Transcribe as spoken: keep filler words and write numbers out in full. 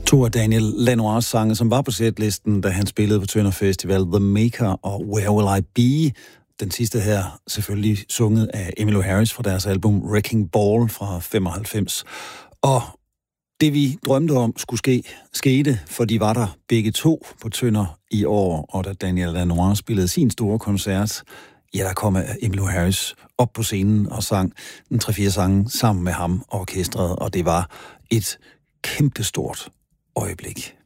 To af Daniel Lanois sange, som var på setlisten, da han spillede på Tønder Festival, The Maker og Where Will I Be. Den sidste her selvfølgelig sunget af Emmylou Harris fra deres album Wrecking Ball fra femoghalvfems. Og det vi drømte om skulle ske, skete, for de var der begge to på Tønder i år, og da Daniel Lanois spillede sin store koncert, ja, der kom Emmylou Harris op på scenen og sang en tre-fire sange sammen med ham og orkestret, og det var et kæmpestort øjeblik.